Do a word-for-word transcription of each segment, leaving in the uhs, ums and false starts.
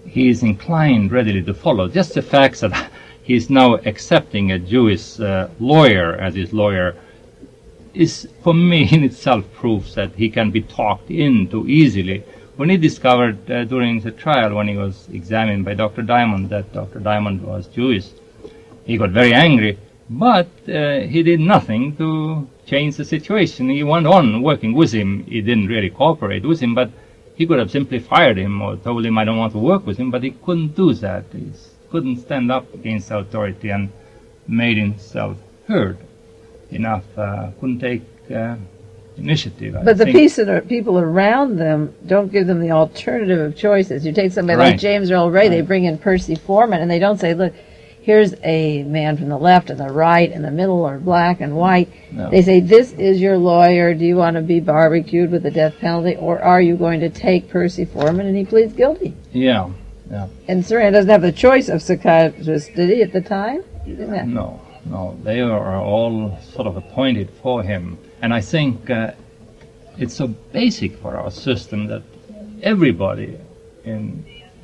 he is inclined readily to follow. Just the fact that he is now accepting a Jewish uh, lawyer as his lawyer is, for me, in itself proves that he can be talked into easily. When he discovered uh, during the trial, when he was examined by Doctor Diamond, that Doctor Diamond was Jewish, he got very angry, but uh, he did nothing to change the situation. He went on working with him. He didn't really cooperate with him, but he could have simply fired him or told him, I don't want to work with him, but he couldn't do that. He couldn't stand up against authority and made himself heard enough, uh, couldn't take uh, initiative. I but the think. piece of the people around them don't give them the alternative of choices. You take somebody Right. like James Earl Ray, Right. they bring in Percy Foreman, and they don't say, look, here's a man from the left and the right and the middle or black and white. No. They say, this is your lawyer. Do you want to be barbecued with the death penalty, or are you going to take Percy Foreman? And he pleads guilty. Yeah, yeah. And Sirhan doesn't have the choice of psychiatrist, did he, at the time? He didn't have- No, no. They are all sort of appointed for him. And I think uh, it's so basic for our system that everybody in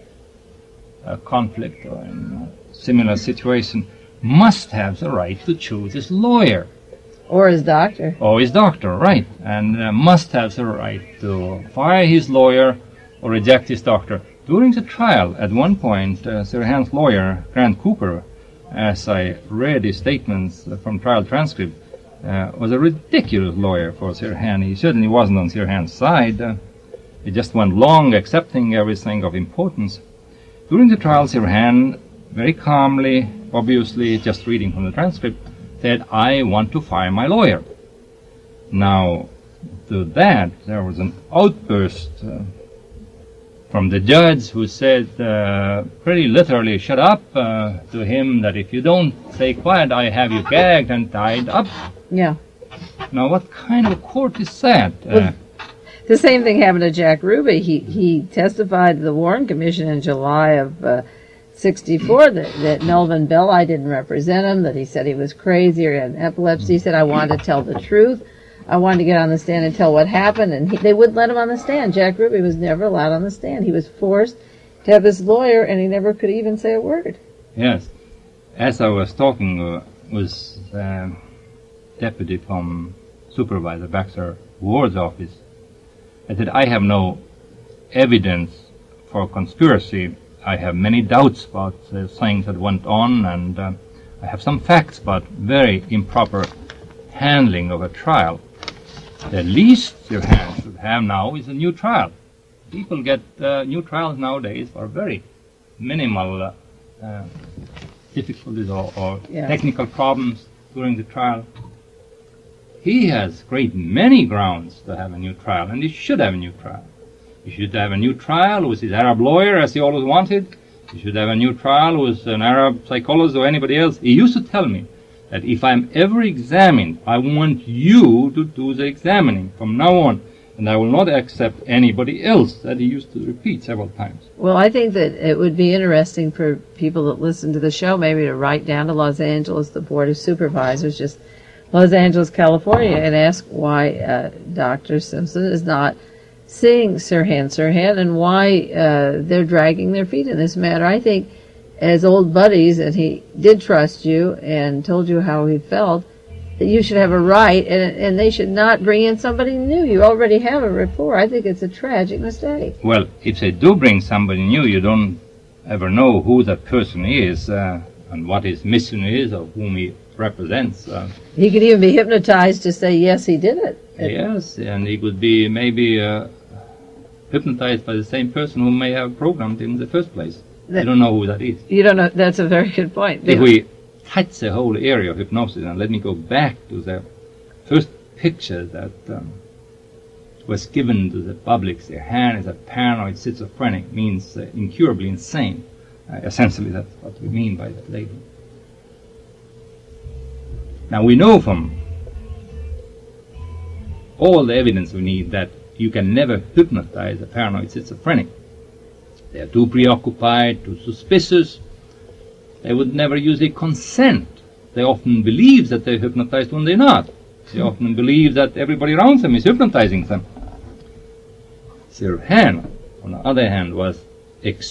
a conflict or in a similar situation must have the right to choose his lawyer. Or his doctor. Or his doctor, right. And uh, must have the right to fire his lawyer or reject his doctor. During the trial, at one point, uh, Sirhan's lawyer, Grant Cooper, as I read his statements from trial transcript, uh, was a ridiculous lawyer for Sirhan. He certainly wasn't on Sirhan's side. Uh, he just went along accepting everything of importance. During the trial, Sirhan very calmly, obviously just reading from the transcript, said, I want to fire my lawyer. Now, to that, there was an outburst uh, from the judge, who said uh, pretty literally, shut up uh, to him, that if you don't stay quiet, I have you gagged and tied up. Yeah. Now, what kind of a court is that? Uh, Well, the same thing happened to Jack Ruby. He he testified to the Warren Commission in July of uh, sixty-four that, that Melvin Belli didn't represent him, that he said he was crazy or had epilepsy. He said, I wanted to tell the truth. I wanted to get on the stand and tell what happened, and he, they wouldn't let him on the stand. Jack Ruby was never allowed on the stand. He was forced to have this lawyer, and he never could even say a word. Yes. As I was talking uh, with uh, Deputy from Supervisor Baxter Ward's office, I said, I have no evidence for conspiracy. I have many doubts about uh, things that went on, and uh, I have some facts about very improper handling of a trial. The least your hand should have now is a new trial. People get uh, new trials nowadays for very minimal uh, uh, difficulties or, or Yeah. technical problems during the trial. He has great many grounds to have a new trial, and he should have a new trial. He should have a new trial with his Arab lawyer, as he always wanted. He should have a new trial with an Arab psychologist or anybody else. He used to tell me that if I'm ever examined, I want you to do the examining from now on, and I will not accept anybody else. That he used to repeat several times. Well, I think that it would be interesting for people that listen to the show maybe to write down to Los Angeles, the Board of Supervisors, just Los Angeles, California, and ask why uh, Doctor Simpson is not seeing Sirhan Sirhan and why uh, they're dragging their feet in this matter. I think as old buddies, and he did trust you and told you how he felt, that you should have a right, and, and they should not bring in somebody new. You already have a rapport. I think it's a tragic mistake. Well, if they do bring somebody new, you don't ever know who that person is uh, and what his mission is or whom he represents. Uh, He could even be hypnotized to say, yes, he did it. yes, and he could be maybe uh, hypnotized by the same person who may have programmed him in the first place. I don't know who that is. You don't know. That's a very good point. If we touch the whole area of hypnosis, and let me go back to the first picture that um, was given to the public, Sirhan is a paranoid schizophrenic, means uh, incurably insane. Uh, essentially, that's what we mean by that label. Now, we know from all the evidence we need that you can never hypnotize a paranoid schizophrenic. They are too preoccupied, too suspicious. They would never usually consent. They often believe that they're hypnotized when they're not. They often believe that everybody around them is hypnotizing them. Sirhan, on the other hand, was